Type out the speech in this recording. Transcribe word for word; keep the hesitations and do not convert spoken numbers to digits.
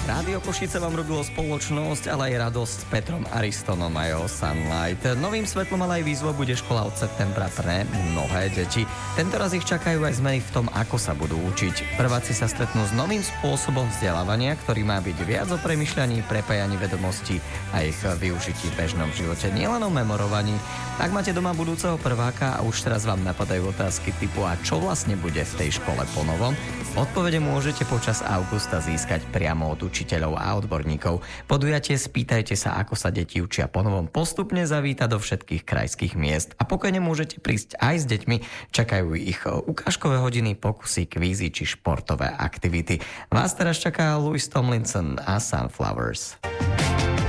Rádio Košice vám robilo spoločnosť, ale aj radosť s Petrom Aristonom a jeho Sunlight. Novým svetlom, ale aj výzvou bude škola od septembra pre mnohé deti. Tentoraz ich čakajú aj zmeny v tom, ako sa budú učiť. Prváci sa stretnú s novým spôsobom vzdelávania, ktorý má byť viac o premyšľaní, prepájaní vedomostí a ich využití v bežnom živote, nielen o memorovaní. Ak máte doma budúceho prváka a už teraz vám napadajú otázky typu a čo vlastne bude v tej škole po novom, odpovede môžete počas augusta získať priamo od učiteľov a odborníkov. Podujatie Spýtajte sa, ako sa deti učia po novom postupne zavíta do všetkých krajských miest. A pokojne môžete prísť aj s deťmi, čakajú ich ukážkové hodiny, pokusy, kvízy či športové aktivity. Vás teraz čaká Louis Tomlinson a Sunflowers.